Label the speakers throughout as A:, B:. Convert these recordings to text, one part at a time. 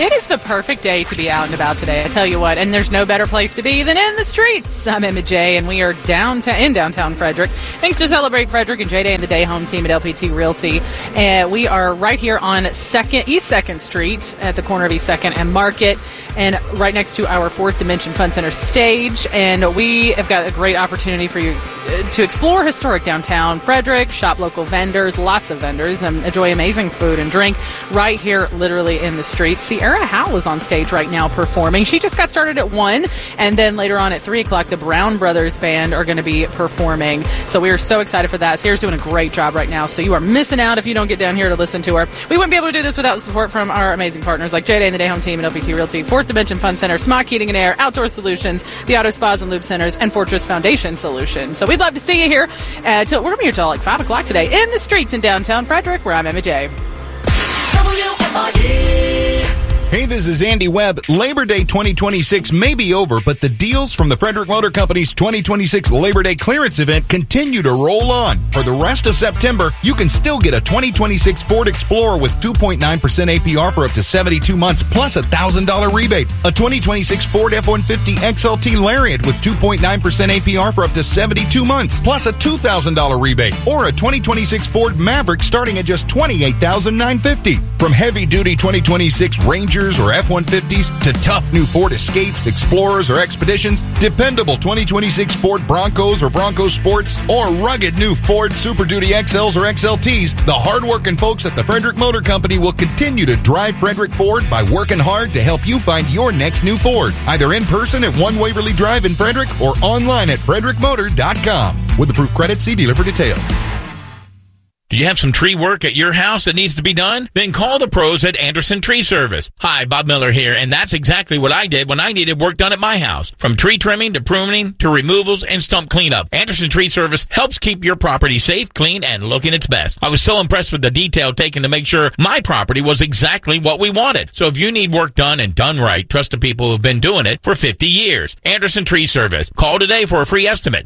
A: It is the perfect day to be out and about today, I tell you what, and there's no better place to be than in the streets. I'm Emma J, and we are in downtown Frederick. Thanks to Celebrate Frederick and J-Day and the Day Home team at LPT Realty. We are right here on East 2nd Street at the corner of East 2nd and Market, and right next to our Fourth Dimension Fun Center stage. And we have got a great opportunity for you to explore historic downtown Frederick, shop local vendors, lots of vendors, and enjoy amazing food and drink right here literally in the street. Sierra Howell is on stage right now performing. She just got started at 1, and then later on at 3 o'clock, the Brown Brothers Band are going to be performing. So we are so excited for that. Sierra's doing a great job right now, so you are missing out if you don't get down here to listen to her. We wouldn't be able to do this without the support from our amazing partners like J-Day and the Day Home team at LPT Realty, Fourth Dimension Fun Center, Smock Heating and Air, Outdoor Solutions, the Auto Spas and Lube Centers, and Fortress Foundation Solutions. So we'd love to see you here. We're going to be here till like 5 o'clock today in the streets in downtown Frederick, where I'm Emma J.
B: Hey, this is Andy Webb. Labor Day 2026 may be over, but the deals from the Frederick Motor Company's 2026 Labor Day clearance event continue to roll on. For the rest of September, you can still get a 2026 Ford Explorer with 2.9% APR for up to 72 months, plus a $1,000 rebate. A 2026 Ford F-150 XLT Lariat with 2.9% APR for up to 72 months, plus a $2,000 rebate. Or a 2026 Ford Maverick starting at just $28,950. From heavy-duty 2026 Rangers or F-150s to tough new Ford Escapes, Explorers, or Expeditions, dependable 2026 Ford Broncos or Bronco Sports, or rugged new Ford Super Duty XLs or XLTs, the hard-working folks at the Frederick Motor Company will continue to drive Frederick Ford by working hard to help you find your next new Ford, either in person at 1 Waverly Drive in Frederick or online at frederickmotor.com. With approved credit, see dealer for details.
C: Do you have some tree work at your house that needs to be done? Then call the pros at Anderson Tree Service. Hi, Bob Miller here, and that's exactly what I did when I needed work done at my house. From tree trimming to pruning to removals and stump cleanup, Anderson Tree Service helps keep your property safe, clean, and looking its best. I was so impressed with the detail taken to make sure my property was exactly what we wanted. So if you need work done and done right, trust the people who have been doing it for 50 years. Anderson Tree Service. Call today for a free estimate.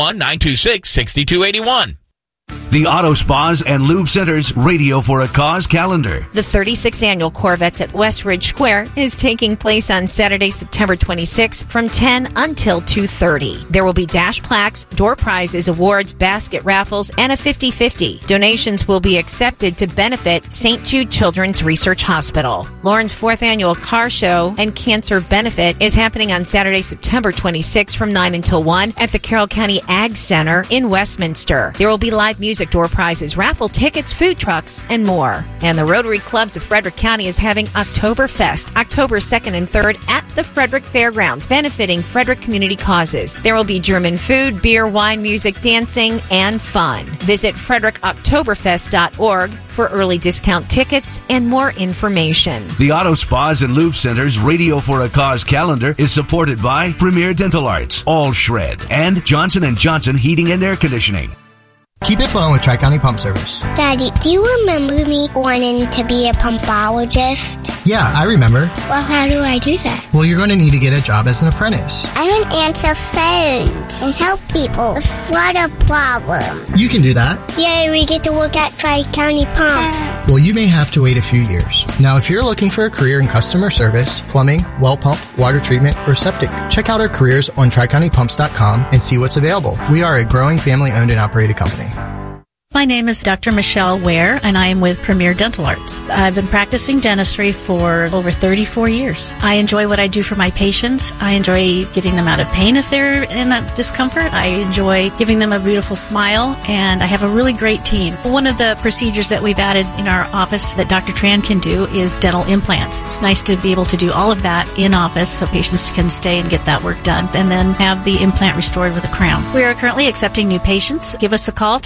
C: 301-926-6281.
D: The Auto Spas and Lube Centers Radio for a Cause calendar.
E: The 36th Annual Corvettes at Westridge Square is taking place on Saturday, September 26th from 10 until 2:30. There will be dash plaques, door prizes, awards, basket raffles, and a 50-50. Donations will be accepted to benefit St. Jude Children's Research Hospital. Lauren's 4th Annual Car Show and Cancer Benefit is happening on Saturday, September 26th from 9 until 1 at the Carroll County Ag Center in Westminster. There will be live music, door prizes, raffle tickets, food trucks, and more. And the Rotary Clubs of Frederick County is having Oktoberfest, October 2nd and 3rd at the Frederick Fairgrounds, benefiting Frederick community causes. There will be German food, beer, wine, music, dancing, and fun. Visit frederickoktoberfest.org for early discount tickets and more information.
D: The Auto Spas and Lube Centers Radio for a Cause calendar is supported by Premier Dental Arts, All Shred, and Johnson & Johnson Heating and Air Conditioning.
F: Keep it flowing with Tri-County Pump Service.
G: Daddy, do you remember me wanting to be a pumpologist?
F: Yeah, I remember.
G: Well, how do I do that?
F: Well, you're going to need to get a job as an apprentice.
G: I want to answer phones and help people with water problems.
F: You can do that.
G: Yay, we get to work at Tri-County Pumps.
F: Well, you may have to wait a few years. Now, if you're looking for a career in customer service, plumbing, well pump, water treatment, or septic, check out our careers on TriCountyPumps.com and see what's available. We are a growing family-owned and operated company.
H: My name is Dr. Michelle Ware, and I am with Premier Dental Arts. I've been practicing dentistry for over 34 years. I enjoy what I do for my patients. I enjoy getting them out of pain if they're in a discomfort. I enjoy giving them a beautiful smile, and I have a really great team. One of the procedures that we've added in our office that Dr. Tran can do is dental implants. It's nice to be able to do all of that in office so patients can stay and get that work done, and then have the implant restored with a crown. We are currently accepting new patients. Give us a call,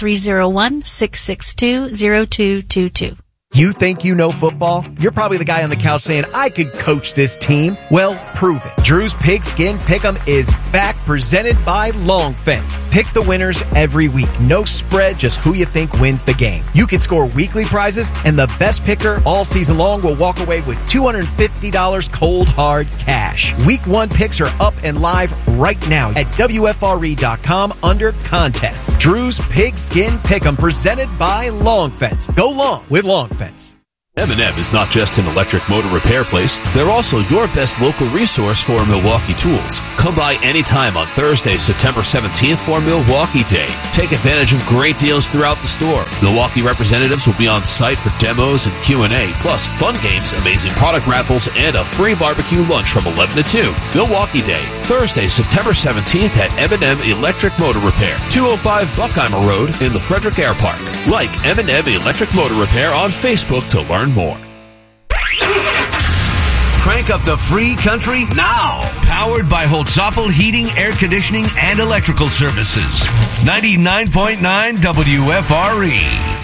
H: 301-662-0222.
I: You think you know football? You're probably the guy on the couch saying, I could coach this team. Well, prove it. Drew's Pigskin Pick'em is back, presented by Long Fence. Pick the winners every week. No spread, just who you think wins the game. You can score weekly prizes, and the best picker all season long will walk away with $250 cold hard cash. Week 1 picks are up and live right now at WFRE.com under contests. Drew's Pigskin Pick'em, presented by Long Fence. Go long with Long Fence.
J: M&M is not just an electric motor repair place, they're also your best local resource for Milwaukee tools. Come by anytime on Thursday, September 17th for Milwaukee Day. Take advantage of great deals throughout the store. Milwaukee representatives will be on site for demos and Q&A, plus fun games, amazing product raffles, and a free barbecue lunch from 11 to 2. Milwaukee Day, Thursday, September 17th at M&M Electric Motor Repair, 205 Buckheimer Road in the Frederick Air Park. Like M&M Electric Motor Repair on Facebook to learn more.
D: Crank up the free country now. Powered by Holtzapfel Heating, Air Conditioning, and Electrical Services. 99.9 WFRE.